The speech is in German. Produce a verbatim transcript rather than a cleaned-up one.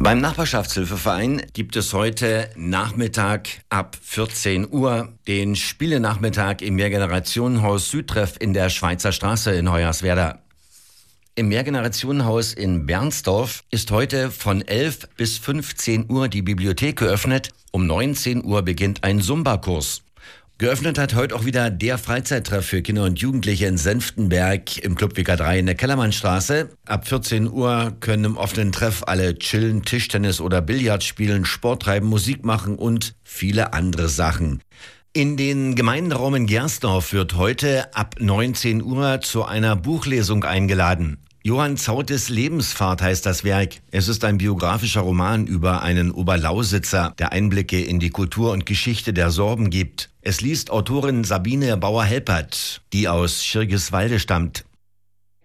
Beim Nachbarschaftshilfeverein gibt es heute Nachmittag ab vierzehn Uhr den Spielenachmittag im Mehrgenerationenhaus Südtreff in der Schweizer Straße in Hoyerswerda. Im Mehrgenerationenhaus in Bernsdorf ist heute von elf bis fünfzehn Uhr die Bibliothek geöffnet. Um neunzehn Uhr beginnt ein Zumba-Kurs. Geöffnet hat heute auch wieder der Freizeittreff für Kinder und Jugendliche in Senftenberg im Club W K drei in der Kellermannstraße. Ab vierzehn Uhr können im offenen Treff alle chillen, Tischtennis oder Billard spielen, Sport treiben, Musik machen und viele andere Sachen. In den Gemeinderaum in Gersdorf wird heute ab neunzehn Uhr zu einer Buchlesung eingeladen. Johann Zautes Lebensfahrt heißt das Werk. Es ist ein biografischer Roman über einen Oberlausitzer, der Einblicke in die Kultur und Geschichte der Sorben gibt. Es liest Autorin Sabine Bauer-Helpert, die aus Schirgiswalde stammt.